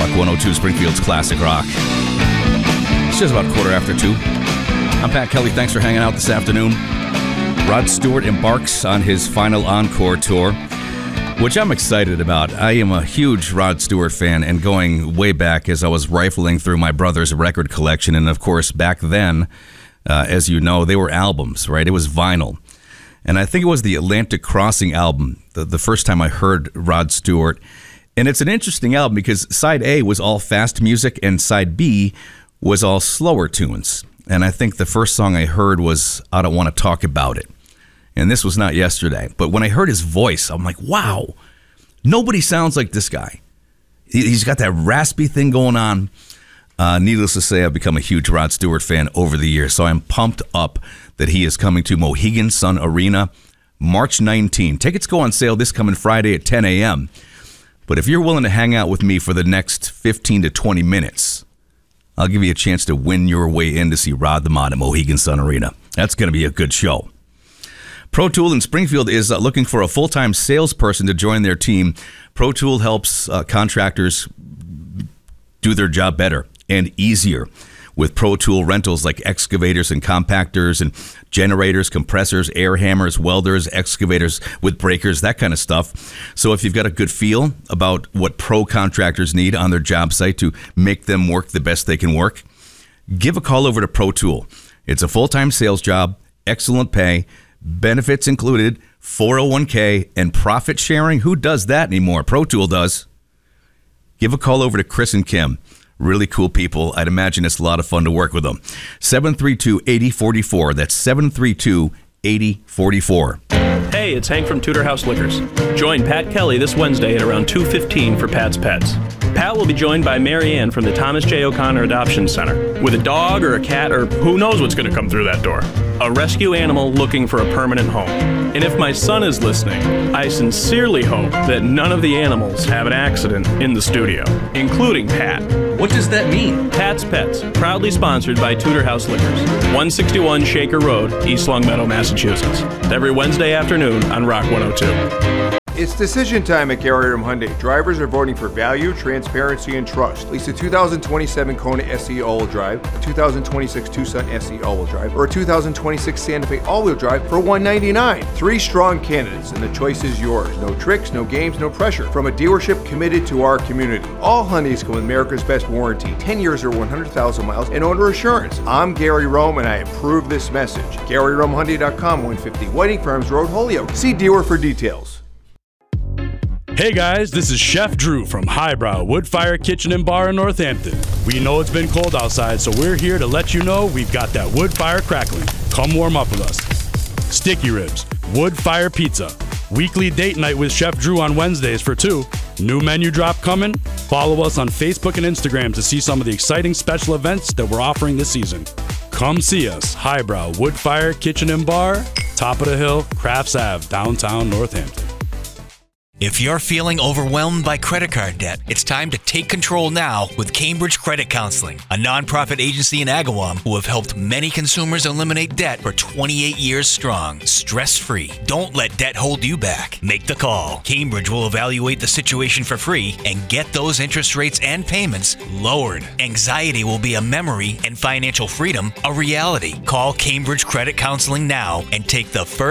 Rock 102, Springfield's Classic Rock. It's just about 2:15. I'm Pat Kelly. Thanks for hanging out this afternoon. Rod Stewart embarks on his final encore tour, which I'm excited about. I am a huge Rod Stewart fan, and going way back as I was rifling through my brother's record collection. And of course, back then, as you know, they were albums, right? It was vinyl. And I think it was the Atlantic Crossing album, the first time I heard Rod Stewart. And it's an interesting album because side A was all fast music and side B was all slower tunes. And I think the first song I heard was I Don't Want to Talk About It. And this was not yesterday. But when I heard his voice, I'm like, wow, nobody sounds like this guy. He's got that raspy thing going on. Needless to say, I've become a huge Rod Stewart fan over the years. So I'm pumped up that he is coming to Mohegan Sun Arena March 19. Tickets go on sale this coming Friday at 10 a.m. But if you're willing to hang out with me for the next 15 to 20 minutes, I'll give you a chance to win your way in to see Rod the Mod at Mohegan Sun Arena. That's going to be a good show. Pro Tool in Springfield is looking for a full-time salesperson to join their team. Pro Tool helps contractors do their job better and easier with Pro Tool rentals like excavators and compactors and generators, compressors, air hammers, welders, excavators with breakers, that kind of stuff. So if you've got a good feel about what pro contractors need on their job site to make them work the best they can work, give a call over to Pro Tool. It's a full-time sales job, excellent pay, benefits included, 401k, and profit sharing. Who does that anymore? Pro Tool does. Give a call over to Chris and Kim. Really cool people. I'd imagine it's a lot of fun to work with them. 732-8044. That's 732-8044. Hey, it's Hank from Tudor House Liquors. Join Pat Kelly this Wednesday at around 2:15 for Pat's Pets. Pat will be joined by Mary Ann from the Thomas J. O'Connor Adoption Center with a dog or a cat or who knows what's going to come through that door. A rescue animal looking for a permanent home. And if my son is listening, I sincerely hope that none of the animals have an accident in the studio, including Pat. What does that mean? Pat's Pets, proudly sponsored by Tudor House Liquors, 161 Shaker Road, East Longmeadow, Massachusetts. Every Wednesday afternoon on Rock 102. It's decision time at Gary Rome Hyundai. Drivers are voting for value, transparency, and trust. Lease a 2027 Kona SE all-wheel drive, a 2026 Tucson SE all-wheel drive, or a 2026 Santa Fe all-wheel drive for $199. 3 strong candidates, and the choice is yours. No tricks, no games, no pressure. From a dealership committed to our community. All Hyundais come with America's best warranty, 10 years or 100,000 miles, and owner assurance. I'm Gary Rome, and I approve this message. GaryRomeHyundai.com, 150 Whiting Farms Road, Holyoke. See dealer for details. Hey guys, this is Chef Drew from Highbrow Wood Fire Kitchen and Bar in Northampton. We know it's been cold outside, so we're here to let you know we've got that wood fire crackling. Come warm up with us. Sticky ribs, wood fire pizza, weekly date night with Chef Drew on Wednesdays for 2. New menu drop coming? Follow us on Facebook and Instagram to see some of the exciting special events that we're offering this season. Come see us, Highbrow Wood Fire Kitchen and Bar, top of the hill, Crafts Ave, downtown Northampton. If you're feeling overwhelmed by credit card debt, it's time to take control now with Cambridge Credit Counseling, a nonprofit agency in Agawam who have helped many consumers eliminate debt for 28 years strong, stress-free. Don't let debt hold you back. Make the call. Cambridge will evaluate the situation for free and get those interest rates and payments lowered. Anxiety will be a memory and financial freedom a reality. Call Cambridge Credit Counseling now and take the first